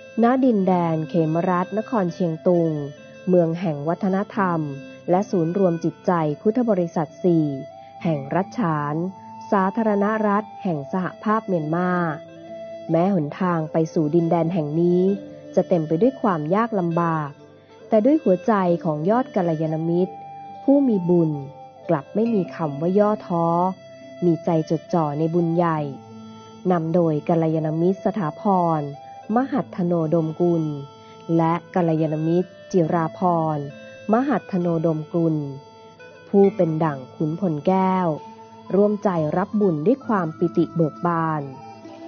ณดินแดนเขมรัฐนครเชียงตุงเมืองแห่งวัฒนธรรมและศูนย์รวมจิตใจพุทธบริษัท 4 แห่งรัฐฉานสาธารณรัฐแห่งสหภาพเมียนมาแม้หนทางไปสู่ดินแดนแห่งนี้จะเต็มไปด้วยความยากลำบากแต่ด้วยหัวใจของยอดกัลยาณมิตรผู้มีบุญกลับไม่มีคำว่าย่อท้อมีใจจดจ่อในบุญใหญ่นำโดยกัลยาณมิตรสถาพรมหัทธโนดมกุลและกัลยาณมิตรจิราพรมหัทธโนดมกุลผู้เป็นดั่งขุนพลแก้วร่วมใจรับบุญด้วยความปิติเบิกบาน